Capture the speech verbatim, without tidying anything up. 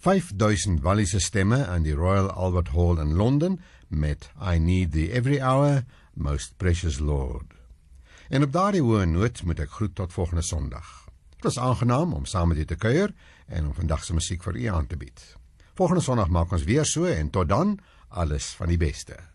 vyf duisend Walliese stemme aan die Royal Albert Hall in Londen met I Need Thee Every Hour, Most Precious Lord. En op daardie hoë noot moet ek groet tot volgende Sondag. Het was aangenaam om saam met u te kuier en om vandag se musiek vir u aan te bied. Volgende Sondag maak ons weer so en tot dan, alles van die beste.